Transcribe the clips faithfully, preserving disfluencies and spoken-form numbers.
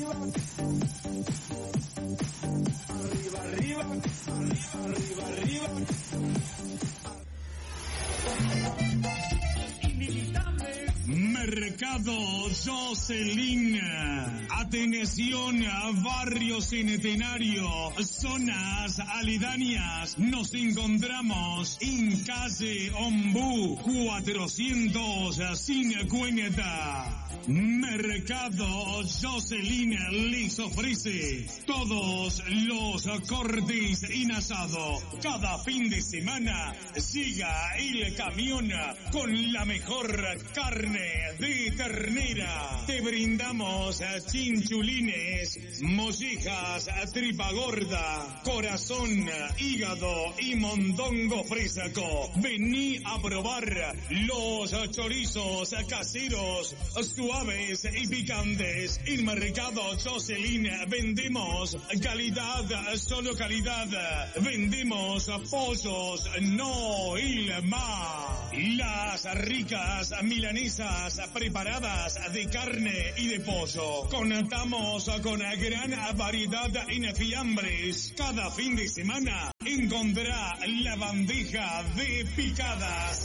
arriba, arriba, arriba, arriba. Mercado Jocelyn. Atención a Barrio Centenario, zonas aledañas. Nos encontramos en calle Ombú cuatrocientos cincuenta. Mercado Jocelyn les ofrece todos los cortes en asado. Cada fin de semana llega el camión con la mejor carne de ternera. Te brindamos chinchulines, mollejas, tripa gorda, corazón, hígado y mondongo fresco. Vení a probar los chorizos caseros, suaves y picantes. En Mercado Jocelyn vendemos calidad, solo calidad. Vendemos pollos, no ilma. Las ricas milanesas preparadas de carne y de pollo. Contamos con gran variedad en fiambres. Cada fin de semana encontrará la bandeja de picadas.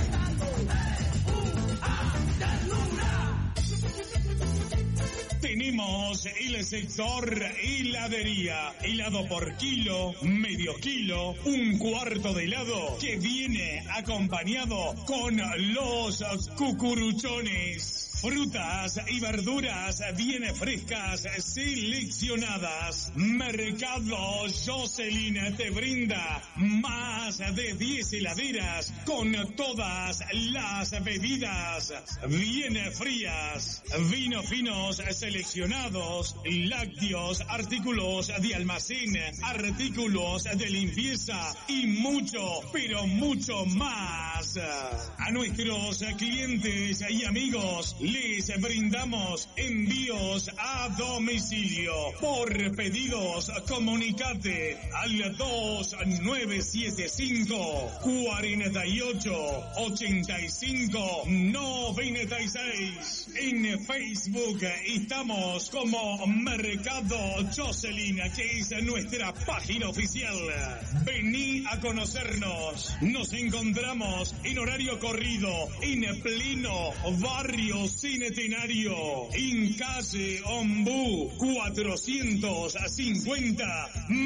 Tenemos el sector heladería, helado por kilo, medio kilo, un cuarto de helado que viene acompañado con los cucuruchones. Frutas y verduras bien frescas, seleccionadas. Mercado Jocelyn te brinda más de diez heladeras con todas las bebidas bien frías. Vinos finos seleccionados, lácteos, artículos de almacén, artículos de limpieza y mucho, pero mucho más. A nuestros clientes y amigos les brindamos envíos a domicilio. Por pedidos, comunicate al dos nueve siete cinco, cuarenta y ocho, ochenta y cinco, noventa y seis. En Facebook estamos como Mercado Jocelyn, que es nuestra página oficial. Vení a conocernos. Nos encontramos en horario corrido, en pleno barrio Centenario, en calle Ombú cuatrocientos cincuenta.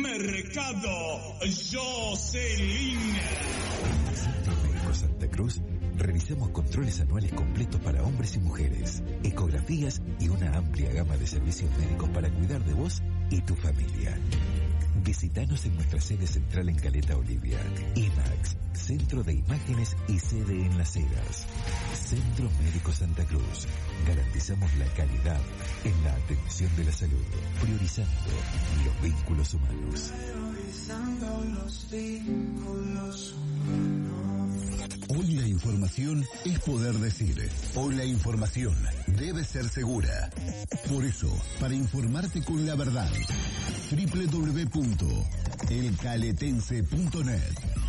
Mercado Jocelyn. Centro Médico Santa Cruz. Realizamos controles anuales completos para hombres y mujeres, ecografías y una amplia gama de servicios médicos para cuidar de vos y tu familia. Visítanos en nuestra sede central en Caleta Olivia. IMAX, Centro de Imágenes y sede en Las Heras. Centro Médico Santa Cruz. Garantizamos la calidad en la atención de la salud, priorizando los vínculos humanos. Priorizando los vínculos humanos. Hoy la información es poder decir. Hoy la información debe ser segura. Por eso, para informarte con la verdad, doble u doble u doble u punto el caletense punto net.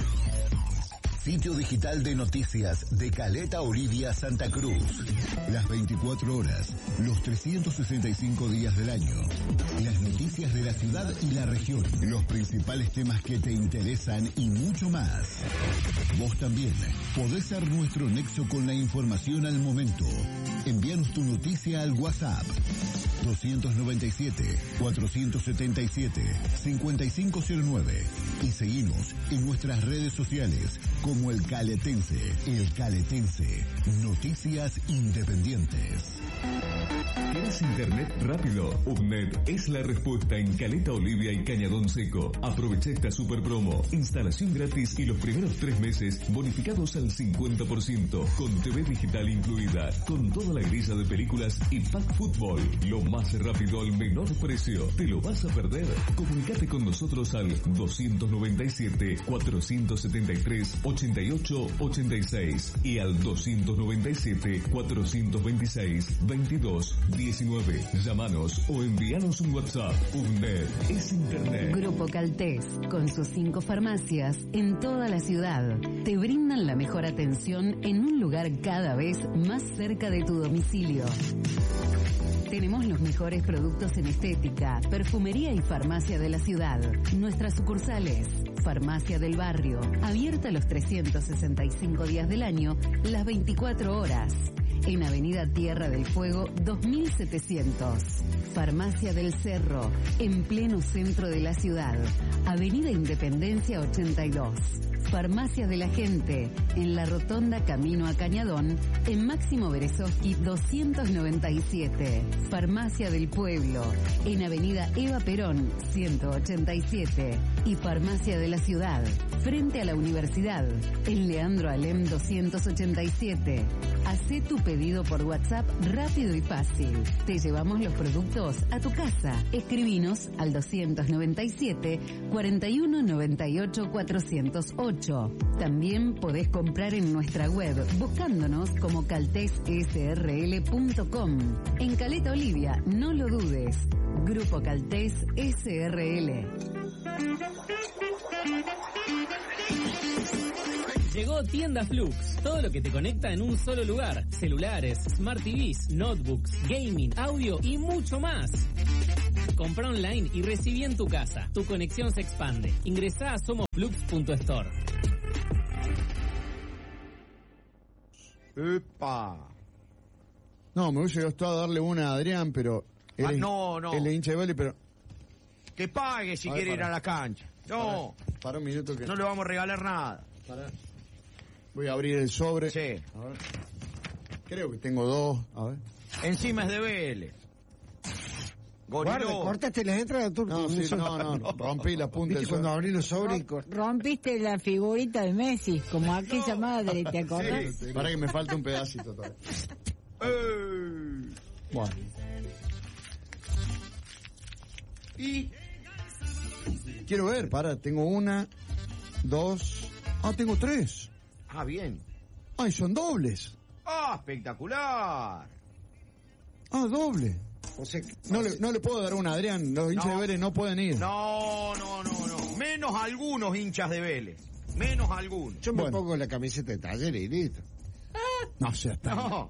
Sitio digital de noticias de Caleta Olivia, Santa Cruz. Las veinticuatro horas, los trescientos sesenta y cinco días del año. Las noticias de la ciudad y la región. Los principales temas que te interesan y mucho más. Vos también podés ser nuestro nexo con la información al momento. Envíanos tu noticia al WhatsApp. dos nueve siete, cuatro siete siete, cinco cinco cero nueve y seguimos en nuestras redes sociales como El Caletense. El Caletense, noticias independientes. ¿Querés internet rápido? UPNET es la respuesta en Caleta Olivia y Cañadón Seco. Aprovecha esta super promo. Instalación gratis y los primeros tres meses bonificados al cincuenta por ciento. Con T V digital incluida. Con toda la grilla de películas y pack fútbol. Lo más rápido al menor precio. ¿Te lo vas a perder? Comunicate con nosotros al dos nueve siete, cuatro siete tres, ocho ocho ocho seis y al dos nueve siete, cuatro dos seis, veintidós diecinueve. Llámanos o envíanos un WhatsApp. UNED es Internet. Grupo Caltés, con sus cinco farmacias en toda la ciudad, te brindan la mejor atención en un lugar cada vez más cerca de tu domicilio. Tenemos los mejores productos en estética, perfumería y farmacia de la ciudad. Nuestras sucursales: Farmacia del Barrio, abierta los trescientos sesenta y cinco días del año, las veinticuatro horas. En Avenida Tierra del Fuego dos mil setecientos. Farmacia del Cerro, en pleno centro de la ciudad. Avenida Independencia ochenta y dos. Farmacia de la Gente, en la Rotonda Camino a Cañadón, en Máximo Berezovsky doscientos noventa y siete. Farmacia del Pueblo, en Avenida Eva Perón ciento ochenta y siete. Y Farmacia de la Ciudad, frente a la Universidad, en Leandro Alem doscientos ochenta y siete. Hacé tu pedido por WhatsApp rápido y fácil. Te llevamos los productos a tu casa. Escribinos al doscientos noventa y siete, cuarenta y uno noventa y ocho, cuatrocientos ocho. También podés comprar en nuestra web buscándonos como caltes s r l punto com. En Caleta Olivia, no lo dudes. Grupo Caltés S R L. Llegó Tienda Flux, todo lo que te conecta en un solo lugar. Celulares, Smart T Vs, notebooks, gaming, audio y mucho más. Compra online y recibí en tu casa. Tu conexión se expande. Ingresá a somosflux punto store. ¡Epa! No, me hubiese gustado darle una a Adrián, pero... Él Ah, es- no, no. Él es hincha de Vélez, pero... Que pague si A ver, quiere ir para. a la cancha. No, Para, para un minuto que... no le vamos a regalar nada. Para. Voy a abrir el sobre. Sí. A ver. Creo que tengo dos. A ver. Encima es de Vélez. Guarda, Goriló. cortaste las entradas, tú. No, sí, no, no, rompí la punta ¿Viste del cuando sobre. abrí los sobres y cort- Rompiste la figurita de Messi, como aquella madre, ¿te acordás? Sí, para que me falta un pedacito todavía. Eh. Bueno. Y Quiero ver, para, tengo una, dos... Ah, tengo tres. ah, bien. Ay, son dobles. Ah, espectacular. Ah, doble. O sea, que- No le, no le puedo dar una a Adrián, los hinchas No. de Vélez no pueden ir. No, no, no, no. Menos algunos hinchas de Vélez. Menos algunos. yo me Bueno. pongo la camiseta de Talleres y listo. No seas tan... No.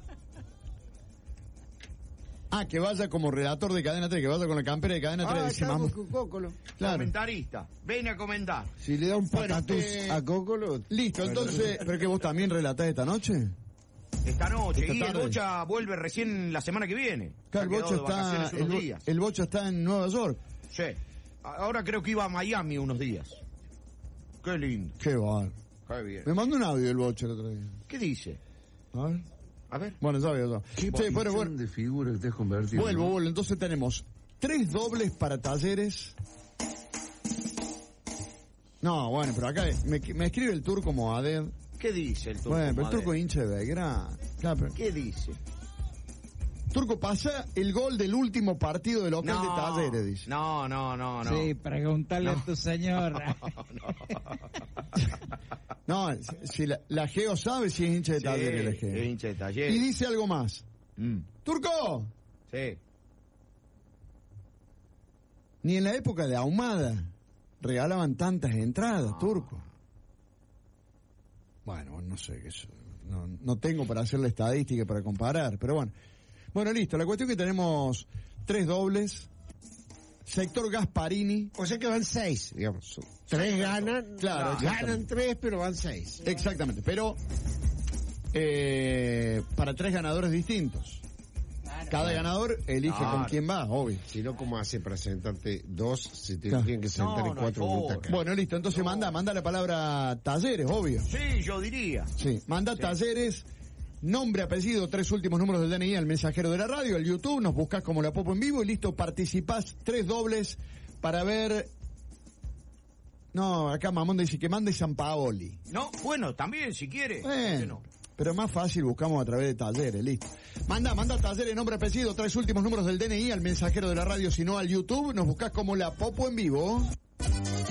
Ah, que vaya como redactor de Cadena tres, que vaya con la campera de Cadena tres. Ah, dice, estamos "Mamá". con Cócolo. Claro. Comentarista. Ven a comentar. Si le da un Bueno, patatús eh, a Cócolo... Listo, entonces, ¿pero que vos también relatás esta noche? Esta noche. Esta y el tarde. Bocha vuelve recién la semana que viene. Claro, el Se ha Bocho quedado de está, vacaciones el, unos Bo- días. el Bocho está en Nueva York. Sí. Ahora creo que iba a Miami unos días. Qué lindo. Qué bar. Qué bien. Me mandó un audio el Bocho el otro día. ¿Qué dice? A ver. A ver. Bueno, ya veo, ya. Sí, pero bueno, de figura que te has convertido. vuelvo, ¿no? vuelvo. Entonces tenemos tres dobles para Talleres. No, bueno, pero acá me, me escribe el turco Mohamed. ¿Qué dice el turco? Bueno, pero el Madre? turco es hincha de Belgrano. Claro, pero- ¿Qué dice? Turco, pasa el gol del último partido de local de Talleres, dice. No, no, no, no. Sí, preguntarle a tu señora. No, si, si la, la Geo sabe si es hincha de Sí, Talleres, la Geo. es hincha de Talleres. Y dice algo más. Mm. Turco, Sí. ni en la época de Ahumada regalaban tantas entradas, Turco. Bueno, no sé, qué eso, no, no tengo para hacer la estadística para comparar, pero bueno. Bueno, listo, la cuestión es que tenemos tres dobles. Sector Gasparini. O sea que van seis, digamos. Tres ganan, Claro, ganan tres, pero van seis. Exactamente, pero eh, para tres ganadores distintos. Cada ganador elige Claro. con quién va, obvio. Si no, ¿cómo hace para sentarte dos? Se Claro. tendrían que sentar No, en no cuatro hay butacas. forma. Bueno, listo, entonces manda, manda la palabra Talleres, obvio. Sí, yo diría. Sí, manda Talleres, nombre, apellido, tres últimos números del D N I al mensajero de la radio, al YouTube, nos buscas como La Popo en vivo y listo, participás tres dobles para ver... No, acá Mamón dice que mande San Paoli. No, bueno, también, si quiere. ¿Por qué Bueno, no? pero más fácil buscamos a través de Talleres, listo. Manda, manda Talleres, nombre, apellido, tres últimos números del D N I al mensajero de la radio, sino al YouTube, nos buscas como La Popo en vivo.